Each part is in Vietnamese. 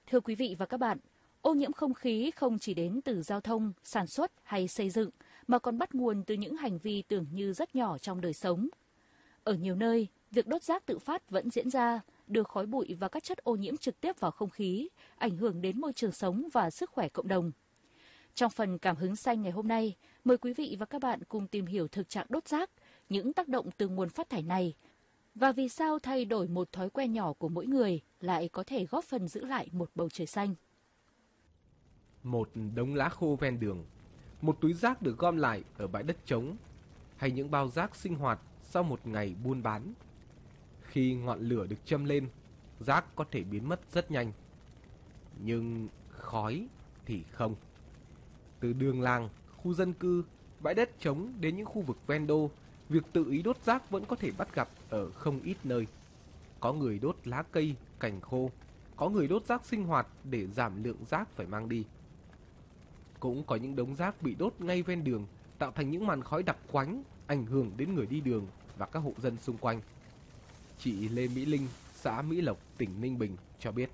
Thưa quý vị và các bạn, ô nhiễm không khí không chỉ đến từ giao thông, sản xuất hay xây dựng, mà còn bắt nguồn từ những hành vi tưởng như rất nhỏ trong đời sống. Ở nhiều nơi, việc đốt rác tự phát vẫn diễn ra, đưa khói bụi và các chất ô nhiễm trực tiếp vào không khí, ảnh hưởng đến môi trường sống và sức khỏe cộng đồng. Trong phần Cảm hứng xanh ngày hôm nay, mời quý vị và các bạn cùng tìm hiểu thực trạng đốt rác, những tác động từ nguồn phát thải này, và vì sao thay đổi một thói quen nhỏ của mỗi người lại có thể góp phần giữ lại một bầu trời xanh. Một đống lá khô ven đường, một túi rác được gom lại ở bãi đất trống, hay những bao rác sinh hoạt sau một ngày buôn bán. Khi ngọn lửa được châm lên, rác có thể biến mất rất nhanh. Nhưng khói thì không. Từ đường làng, khu dân cư, bãi đất trống đến những khu vực ven đô, việc tự ý đốt rác vẫn có thể bắt gặp ở không ít nơi. Có người đốt lá cây, cành khô, có người đốt rác sinh hoạt để giảm lượng rác phải mang đi. Cũng có những đống rác bị đốt ngay ven đường, tạo thành những màn khói đặc quánh, ảnh hưởng đến người đi đường và các hộ dân xung quanh. Chị Lê Mỹ Linh, xã Mỹ Lộc, tỉnh Ninh Bình cho biết.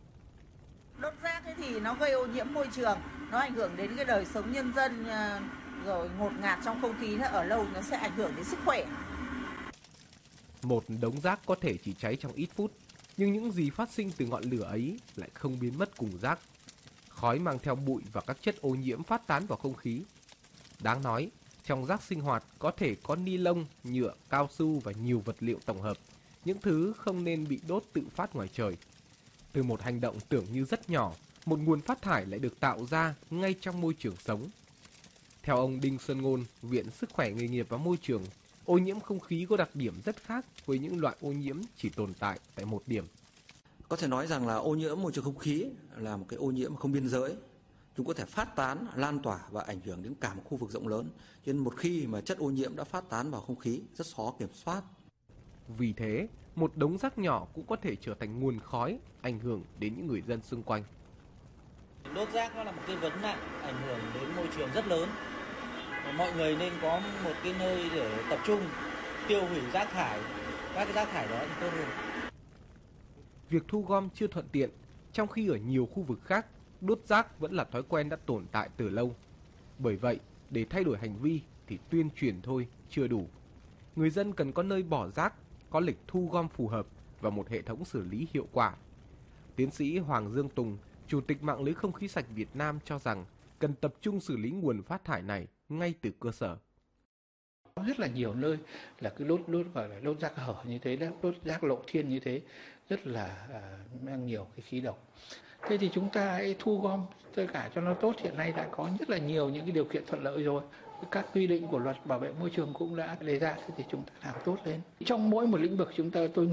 Đốt rác ấy thì nó gây ô nhiễm môi trường, nó ảnh hưởng đến cái đời sống nhân dân, rồi ngột ngạt trong không khí, nó ở lâu nó sẽ ảnh hưởng đến sức khỏe. Một đống rác có thể chỉ cháy trong ít phút, nhưng những gì phát sinh từ ngọn lửa ấy lại không biến mất cùng rác. Khói mang theo bụi và các chất ô nhiễm phát tán vào không khí. Đáng nói, trong rác sinh hoạt có thể có ni lông, nhựa, cao su và nhiều vật liệu tổng hợp, những thứ không nên bị đốt tự phát ngoài trời. Từ một hành động tưởng như rất nhỏ, một nguồn phát thải lại được tạo ra ngay trong môi trường sống. Theo ông Đinh Xuân Ngôn, Viện Sức khỏe Nghề nghiệp và Môi trường, ô nhiễm không khí có đặc điểm rất khác với những loại ô nhiễm chỉ tồn tại tại một điểm. Có thể nói rằng là ô nhiễm môi trường không khí là một cái ô nhiễm không biên giới. Chúng có thể phát tán, lan tỏa và ảnh hưởng đến cả một khu vực rộng lớn. Cho nên một khi mà chất ô nhiễm đã phát tán vào không khí, rất khó kiểm soát. Vì thế, một đống rác nhỏ cũng có thể trở thành nguồn khói, ảnh hưởng đến những người dân xung quanh. Đốt rác nó là một cái vấn nạn ảnh hưởng đến môi trường rất lớn. Mọi người nên có một cái nơi để tập trung tiêu hủy rác thải, các cái rác thải đó thì tốt hơn. Việc thu gom chưa thuận tiện, trong khi ở nhiều khu vực khác, đốt rác vẫn là thói quen đã tồn tại từ lâu. Bởi vậy, để thay đổi hành vi thì tuyên truyền thôi chưa đủ. Người dân cần có nơi bỏ rác, có lịch thu gom phù hợp và một hệ thống xử lý hiệu quả. Tiến sĩ Hoàng Dương Tùng, Chủ tịch Mạng lưới Không khí sạch Việt Nam cho rằng cần tập trung xử lý nguồn phát thải này ngay từ cơ sở. Rất là nhiều nơi là cứ đốt gọi là đốt rác hở như thế, đốt rác lộ thiên như thế, rất là mang nhiều cái khí độc. Thế thì chúng ta hãy thu gom tất cả cho nó tốt. Hiện nay đã có rất là nhiều những cái điều kiện thuận lợi rồi. Các quy định của luật bảo vệ môi trường cũng đã đề ra, thế thì chúng ta làm tốt lên. Trong mỗi một lĩnh vực tôi